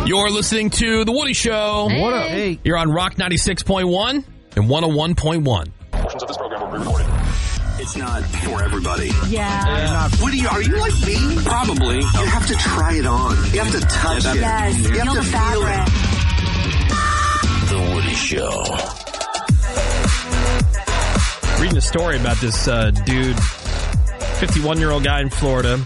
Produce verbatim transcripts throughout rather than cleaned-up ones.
You're listening to The Woody Show. Hey. What up? Hey. You're on Rock ninety-six point one and one oh one point one. Portions of this program will be recorded. It's not for everybody. Yeah. yeah. Woody, are you like me? Probably. You have to try it on. You have to touch it. Yes. You have Feel to the feel fabric. it. The Woody Show. Reading a story about this uh, dude, fifty-one-year-old guy in Florida,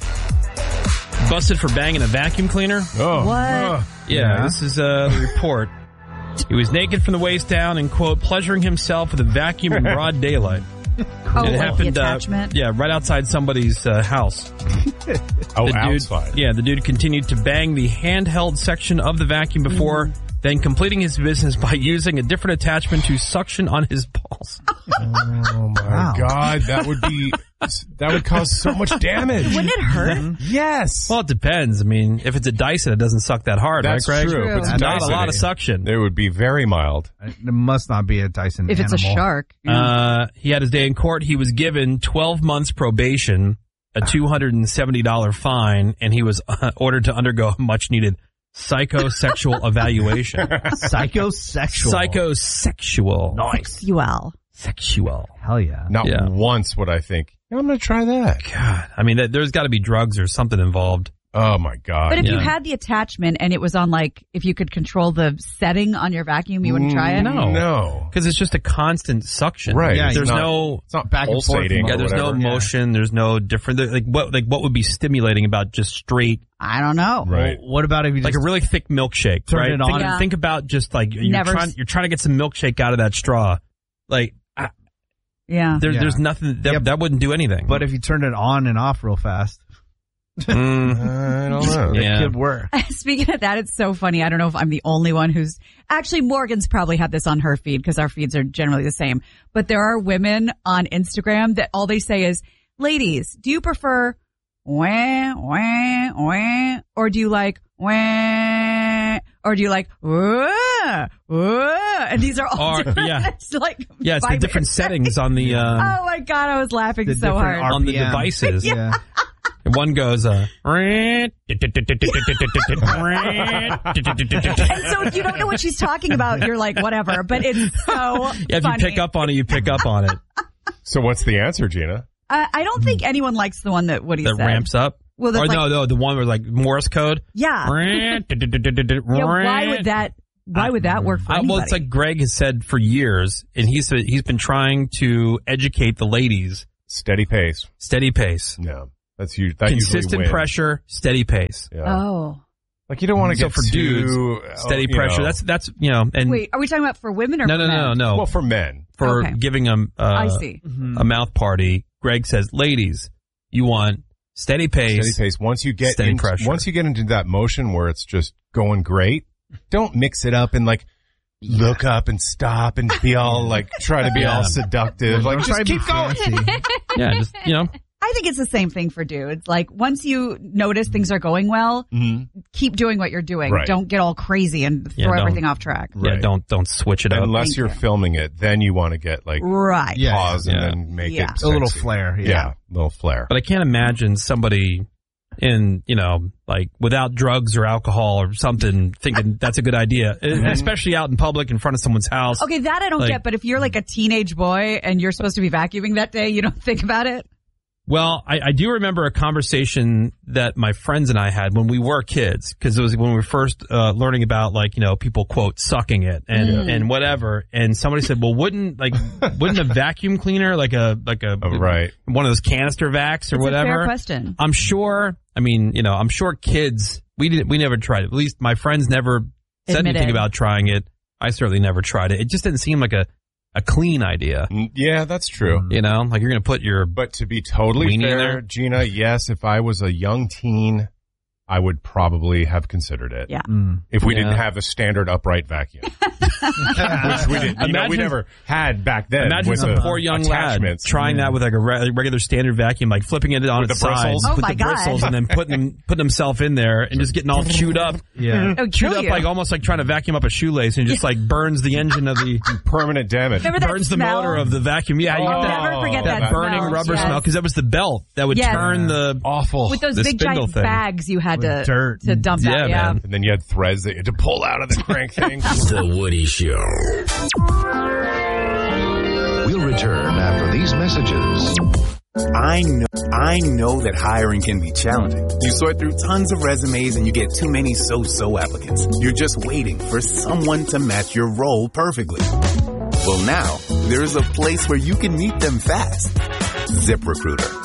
busted for banging a vacuum cleaner. Oh. What? Uh, Yeah, yeah. this is uh, the report. He was naked from the waist down and, quote, pleasuring himself with a vacuum in broad daylight. Oh, it like happened, the uh, attachment? yeah, right outside somebody's uh, house. Oh, The dude, outside. Yeah, the dude continued to bang the handheld section of the vacuum before Mm. then completing his business by using a different attachment to suction on his balls. Oh my Wow. God, that would be that would cause so much damage. Wouldn't it hurt? Yes. Well, it depends. I mean, if it's a Dyson, it doesn't suck that hard, That's right, Greg? true. True. If it's Not Dyson, a lot of suction. They would be very mild. It must not be a Dyson If it's a animal. shark. Uh, he had his day in court. He was given twelve months probation, a two hundred seventy dollars fine, and he was uh, ordered to undergo a much-needed psychosexual evaluation. Psychosexual. Psychosexual. Nice. Sexual. Sexual. Hell yeah. Not Yeah. once would I think, I'm going to try that. God. I mean, th- there's got to be drugs or something involved. Oh my God. But if you Yeah. had the attachment and it was on, like, if you could control the setting on your vacuum, you wouldn't try it? No. No. Because it's just a constant suction. Right. Yeah, There's it's not, no... It's not back and forth pulsating. Yeah, or there's no whatever. motion. There's no different... there- Like what? Like what would be stimulating about just straight, I don't know. Right. What about if you like just a really thick milkshake? Turn right? it Think, on. Yeah. think about just like you're Never trying. s- You're trying to get some milkshake out of that straw. Like I, Yeah. there, Yeah. there's nothing that Yep. that wouldn't do anything. But if you turned it on and off real fast, Mm, I don't know. Yeah. it could work. Speaking of that, it's so funny. I don't know if I'm the only one who's actually Morgan's probably had this on her feed because our feeds are generally the same. But there are women on Instagram that all they say is, ladies, do you prefer wah, wah, wah, or do you like wah, or do you like wah, wah? And these are all Or- different. yeah. It's like yeah, it's the vibrating. different settings on the uh, Oh my God, I was laughing The so different hard. on the R P M. devices. Yeah. And one goes, uh, And so if you don't know what she's talking about, you're like, whatever. But it's so yeah, if funny. you pick up on it, you pick up on it. So what's the answer, Gina? Uh, I don't think anyone likes the one that Woody That said. ramps up. Well, that's or like- no, no, the one where like Morse code. Yeah. Yeah. Why would that? Why would that work for Uh, anybody? well, it's like Greg has said for years, and he's he's been trying to educate the ladies. Steady pace. Steady pace, Yeah. That's you. That usually consistent wins. pressure, steady pace. Yeah. oh, Like you don't want to So get for too, dudes, uh, steady you pressure. know- That's that's you know, and wait, are we talking about for women or no, for no, no, men? no, no. well for men. For Okay. giving them uh, I see. a mouth party, Greg says, ladies, you want steady pace. Steady pace. Once you get Steady into, pressure. once you get into that motion where it's just going great, don't mix it up and like look up and stop and be all like try to be Yeah. all seductive. Like Try just to be keep going. fancy. Yeah, just you know, I think it's the same thing for dudes. Like once you notice things are going well, keep doing what you're doing. Right. Don't get all crazy and Yeah, throw don't- everything off track. yeah, Right. don't don't switch it up. Unless Thank you're you. filming it, then you want to get like Right. Yeah. pause and Yeah. then make Yeah. it A little sexy. flair. Yeah. Yeah, little flair. But I can't imagine somebody in, you know, like without drugs or alcohol or something thinking that's a good idea, especially out in public in front of someone's house. Okay, that I don't Like- get. But if you're like a teenage boy and you're supposed to be vacuuming that day, you don't think about it. Well, I, I do remember a conversation that my friends and I had when we were kids, because it was when we were first uh, learning about, like, you know, people, quote, sucking it and and whatever. And somebody said, well, wouldn't like wouldn't a vacuum cleaner, like a like a Oh, right. one of those canister vacs or It's whatever? a fair question. I'm sure. I mean, you know, I'm sure kids. We didn't. We never tried it. At least my friends never said Admitted. anything about trying it. I certainly never tried it. It just didn't seem like a a clean idea. Mm, Yeah, that's true. You know, like you're going to put your But to be totally Weenie in fair, there? Gina, yes, if I was a young teen, I would probably have considered it. Yeah. Mm. If we Yeah. didn't have a standard upright vacuum. Which we didn't. You know, we Imagine- never had back then. Imagine with some the poor young lad attachments. trying that with like a re- regular standard vacuum, like flipping it on With its the side, bristles? Oh with my the God. bristles, and then putting him, putting himself in there and just getting all chewed up. Yeah. It would Chewed kill up you. like almost like trying to vacuum up a shoelace and just like burns the engine of the Permanent damage. Remember that burns the smell? motor of the vacuum. Yeah, you Oh, get that, Never forget that, that burning smell. rubber Yes. smell because that was the belt that would Yes. turn the Awful. With those the big spindle giant thing. bags you had to With dirt. to dump Yeah, out. Yeah. man. And then you had threads that you had to pull out of the crank thing. The Woody Show. We'll return after these messages. I know, I know that hiring can be challenging. You sort through tons of resumes and you get too many so-so applicants. You're just waiting for someone to match your role perfectly. Well, now there's a place where you can meet them fast. ZipRecruiter.